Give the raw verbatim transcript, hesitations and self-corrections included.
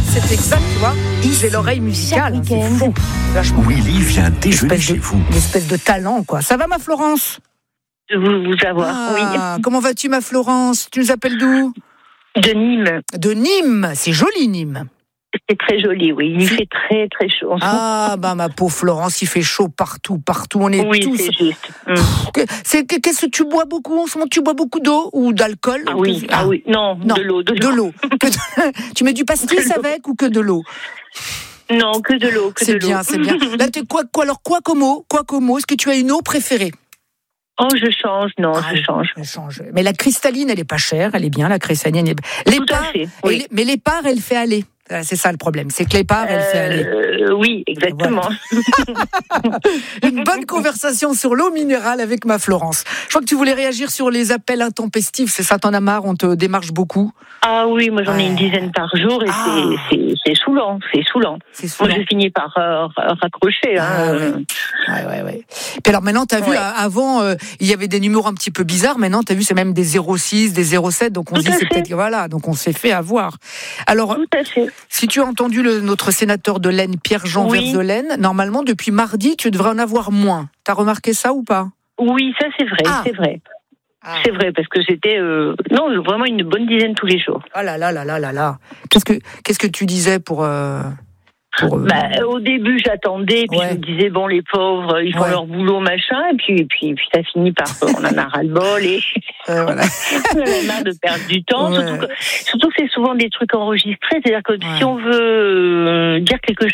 c'est exact, tu vois. J'ai l'oreille musicale, hein, c'est fou. Vachement. Willy vient déjeuner Espèce chez de- vous. Une espèce de talent, quoi. Ça va, ma Florence? de vous, vous avoir. Ah, comment vas-tu, ma Florence? Tu nous appelles d'où? Oui. De Nîmes. De Nîmes. C'est joli, Nîmes. C'est très joli, oui. Il fait très, très chaud. Ah, bah, ma pauvre Florence, il fait chaud partout, partout. On est oui, tous. c'est juste. Mm. Que- c'est- que- Qu'est-ce que tu bois beaucoup en ce moment? Tu bois beaucoup d'eau ou d'alcool? Ah oui, ah oui. Non, Non, de l'eau. De De l'eau. l'eau. Que de- Tu mets du pastis De l'eau. avec ou que de l'eau? Non, que de l'eau. Que C'est de l'eau. bien, c'est bien. Là, t'es quoi, quoi, alors, quoi comme eau? Quoi comme eau? Est-ce que tu as une eau préférée? Oh, je change, non, Ah, je change. Elle change. Mais la cristalline, elle est pas chère, elle est bien, la cristalline. Elle est... Tout à L'épar, fait, oui. elle- mais l'épar, elle fait aller. Voilà, c'est ça le problème, c'est que l'épar, elle fait aller. Euh, oui, exactement. Une bonne conversation sur l'eau minérale avec ma Florence. Je crois que tu voulais réagir sur les appels intempestifs, c'est ça, t'en as marre, on te démarche beaucoup. Ah oui, moi j'en ai Ouais. une dizaine par jour et Ah. c'est, c'est, c'est saoulant, c'est saoulant. C'est Moi souvent. je finis par euh, raccrocher. Ah, hein. ouais. Ouais, ouais, ouais. Puis alors maintenant, t'as vu, Ouais. a- avant, euh, il y avait des numéros un petit peu bizarres. Maintenant, t'as vu, c'est même des zéro six, des zéro sept. Donc on Tout se dit, à c'est fait. peut-être, voilà. Donc on s'est fait avoir. Alors, Tout à fait. si tu as entendu le, notre sénateur de l'Aisne, Pierre-Jean Oui. Verzelaine, normalement, depuis mardi, tu devrais en avoir moins. T'as remarqué ça ou pas? Oui, ça c'est vrai, Ah. c'est vrai. Ah. C'est vrai, parce que c'était euh, non vraiment une bonne dizaine tous les jours. Oh là là là là là là. Qu'est-ce que, qu'est-ce que tu disais pour... euh, pour euh, Bah, au début, j'attendais, puis Ouais. je me disais, bon, les pauvres, ils font Ouais. leur boulot, machin, et puis, puis, puis ça finit par, on en a ras-le-bol, et euh, voilà. on en a marre de perdre du temps. Ouais. Surtout, que, surtout que c'est souvent des trucs enregistrés, c'est-à-dire que Ouais. si on veut euh, dire quelque